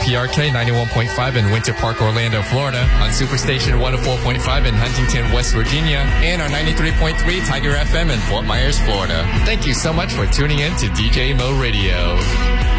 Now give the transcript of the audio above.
KPRK 91.5 in Winter Park, Orlando, Florida, on Superstation 104.5 in Huntington, West Virginia, and our 93.3 Tiger FM in Fort Myers, Florida. Thank you so much for tuning in to DJ Mo Radio.